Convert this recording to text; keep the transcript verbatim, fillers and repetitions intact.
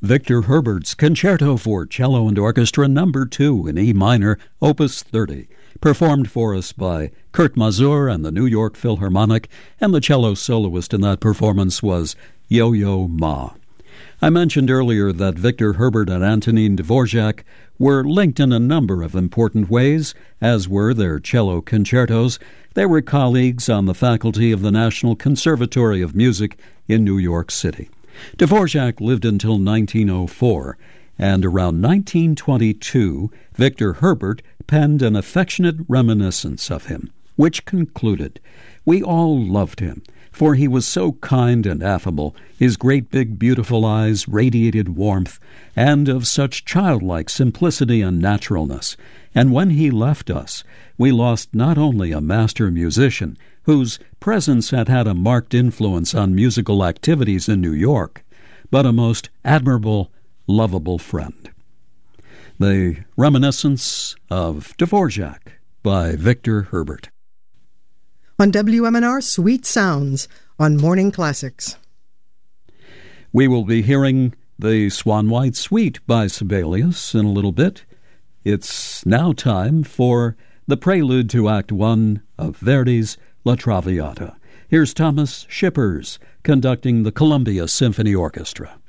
Victor Herbert's Concerto for Cello and Orchestra Number two in E minor, Opus thirty, performed for us by Kurt Mazur and the New York Philharmonic, and the cello soloist in that performance was Yo-Yo Ma. I mentioned earlier that Victor Herbert and Antonin Dvorak were linked in a number of important ways, as were their cello concertos. They were colleagues on the faculty of the National Conservatory of Music in New York City. Dvorak lived until nineteen oh four, and around nineteen twenty-two, Victor Herbert penned an affectionate reminiscence of him, which concluded, "We all loved him, for he was so kind and affable, his great big beautiful eyes radiated warmth, and of such childlike simplicity and naturalness. And when he left us, we lost not only a master musician, whose presence had had a marked influence on musical activities in New York, but a most admirable, lovable friend." The Reminiscence of Dvorak by Victor Herbert. On W M N R, Sweet Sounds on Morning Classics. We will be hearing the Swan White Suite by Sibelius in a little bit. It's now time for the prelude to Act One of Verdi's La Traviata. Here's Thomas Shippers conducting the Columbia Symphony Orchestra.